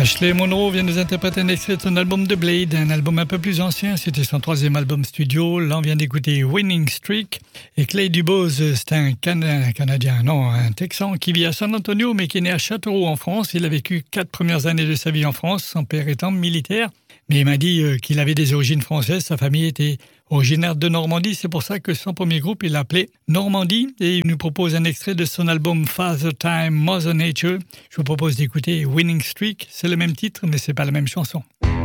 Ashley Monroe vient nous interpréter un extrait de son album The Blade, un album un peu plus ancien, c'était son 3e album studio. Là, on vient d'écouter Winning Streak. Et Clay Dubose, c'est un Canadien, non, un Texan qui vit à San Antonio, mais qui est né à Châteauroux en France. Il a vécu 4 premières années de sa vie en France, son père étant militaire. Mais il m'a dit qu'il avait des origines françaises, sa famille était originaire de Normandie, c'est pour ça que son premier groupe, il l'appelait Normandie, et il nous propose un extrait de son album Father Time, Mother Nature. Je vous propose d'écouter Winning Streak, c'est le même titre, mais c'est pas la même chanson.